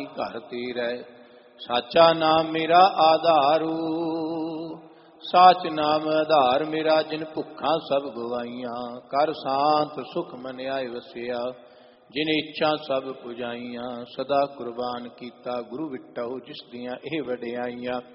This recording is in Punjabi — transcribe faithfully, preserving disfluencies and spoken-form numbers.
ਪਾਣੀ ਘਰ ਤੀਰੈ। ਸਾਚਾ ਨਾਮ ਮੇਰਾ ਆਧਾਰੂ, ਸਾਚ ਨਾਮ ਆਧਾਰ ਮੇਰਾ। ਜਿਨ ਭੁੱਖਾਂ ਸਭ ਗਵਾਈਆਂ, ਕਰ ਸ਼ਾਂਤ ਸੁਖ ਮਨ ਆਏ ਵਸਿਆ। ਜਿਨ ਇੱਛਾ ਸਭ ਪੁਜਾਈਆਂ, ਸਦਾ ਕੁਰਬਾਨ ਕੀਤਾ ਗੁਰੂ ਵਿਟਹੁ। ਜਿਸ ਦੀਆਂ ਇਹ ਵਡਿਆਈਆਂ,